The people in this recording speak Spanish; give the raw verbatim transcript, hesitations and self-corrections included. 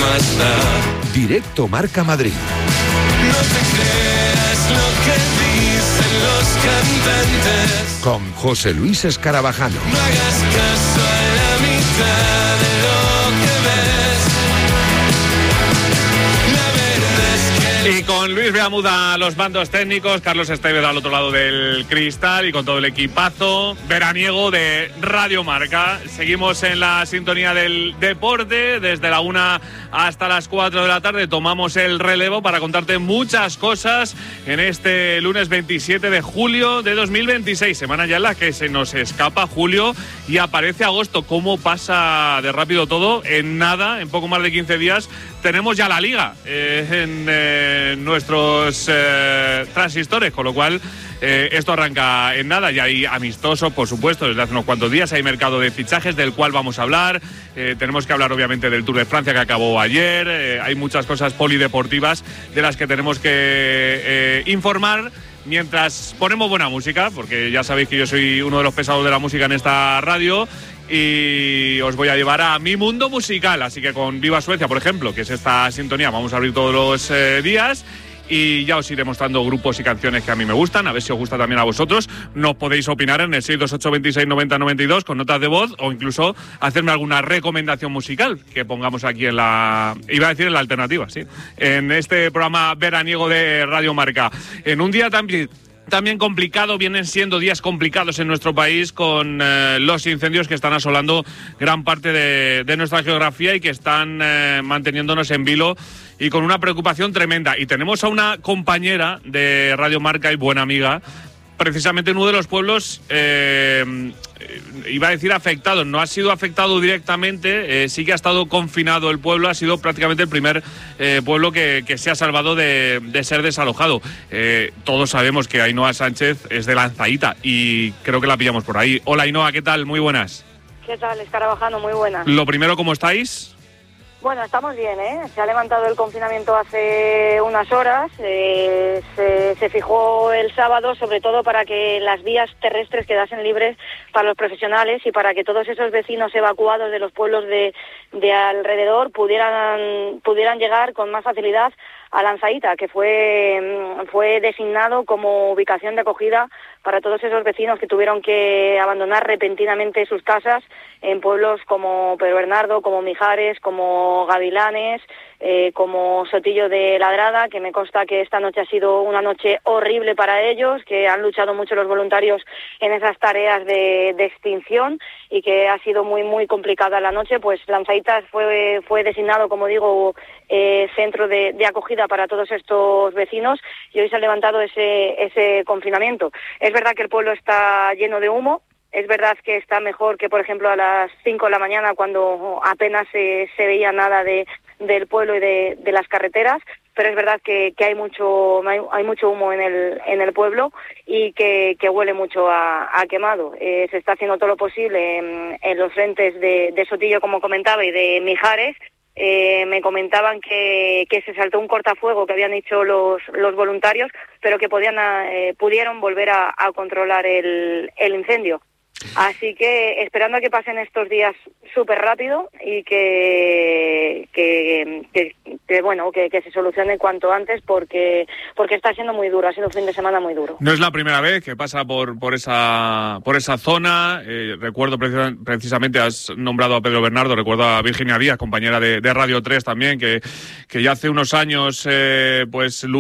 más da. Directo Marca Madrid. No te creas lo que dicen los cantantes. Con José Luis Escarabajano. No hagas caso a la mitad de lo que ves. La verdad es que... Y con Luis Beamuda a los mandos técnicos, Carlos Estevez al otro lado del cristal y con todo el equipazo veraniego de Radio Marca. Seguimos en la sintonía del deporte desde la una hasta las cuatro de la tarde. Tomamos el relevo para contarte muchas cosas en este lunes veintisiete de julio de dos mil veintiséis. Semana ya en la que se nos escapa julio y aparece agosto. ¿Cómo pasa de rápido todo? En nada, en poco más de quince días, tenemos ya la Liga eh, en eh, nuestros eh, transistores, con lo cual eh, esto arranca en nada. Ya hay amistosos, por supuesto, desde hace unos cuantos días. Hay mercado de fichajes del cual vamos a hablar. Eh, tenemos que hablar, obviamente, del Tour de Francia que acabó ayer. Eh, hay muchas cosas polideportivas de las que tenemos que eh, informar mientras ponemos buena música, porque ya sabéis que yo soy uno de los pesados de la música en esta radio. Y os voy a llevar a mi mundo musical, así que con Viva Suecia, por ejemplo, que es esta sintonía, vamos a abrir todos los eh, días y ya os iré mostrando grupos y canciones que a mí me gustan, a ver si os gusta también a vosotros. Nos podéis opinar en el seis dos ocho, veintiséis, noventa, noventa y dos con notas de voz o incluso hacerme alguna recomendación musical que pongamos aquí en la... iba a decir en la alternativa, sí, en este programa veraniego de Radio Marca. En un día también... También complicado, vienen siendo días complicados en nuestro país con eh, los incendios que están asolando gran parte de, de nuestra geografía y que están eh, manteniéndonos en vilo y con una preocupación tremenda. Y tenemos a una compañera de Radio Marca y buena amiga, precisamente en uno de los pueblos, eh, iba a decir afectados, no ha sido afectado directamente, eh, sí que ha estado confinado el pueblo, ha sido prácticamente el primer eh, pueblo que, que se ha salvado de, de ser desalojado. Eh, todos sabemos que Ainhoa Sánchez es de Lanzaíta y creo que la pillamos por ahí. Hola Ainhoa, ¿qué tal? Muy buenas. ¿Qué tal, Escarabajano? Muy buenas. Lo primero, ¿cómo estáis? Bueno, estamos bien, ¿eh? Se ha levantado el confinamiento hace unas horas, eh, se, se fijó el sábado sobre todo para que las vías terrestres quedasen libres para los profesionales y para que todos esos vecinos evacuados de los pueblos de, de alrededor pudieran, pudieran llegar con más facilidad a Lanzaíta, que fue, fue designado como ubicación de acogida para todos esos vecinos que tuvieron que abandonar repentinamente sus casas en pueblos como Pedro Bernardo, como Mijares, como Gavilanes, eh, como Sotillo de Ladrada, que me consta que esta noche ha sido una noche horrible para ellos, que han luchado mucho los voluntarios en esas tareas de, de extinción y que ha sido muy muy complicada la noche. Pues Lanzaíta fue, fue designado, como digo, eh, centro de, de acogida para todos estos vecinos y hoy se ha levantado ese, ese confinamiento. Es verdad que el pueblo está lleno de humo. Es verdad que está mejor que, por ejemplo, a las cinco de la mañana, cuando apenas se, se veía nada de, del pueblo y de, de las carreteras, pero es verdad que, que hay mucho hay, hay mucho humo en el en el pueblo y que, que huele mucho a, a quemado. Eh, se está haciendo todo lo posible en, en los frentes de, de Sotillo, como comentaba, y de Mijares. Eh, me comentaban que, que se saltó un cortafuego que habían hecho los, los voluntarios, pero que podían eh, pudieron volver a, a controlar el, el incendio. Así que esperando a que pasen estos días súper rápido y que que, que, que bueno que, que se solucione cuanto antes porque porque está siendo muy duro, ha sido un fin de semana muy duro. No es la primera vez que pasa por por esa por esa zona. Eh, recuerdo precis- precisamente has nombrado a Pedro Bernardo, recuerdo a Virginia Díaz, compañera de, de Radio tres también, que que ya hace unos años eh, pues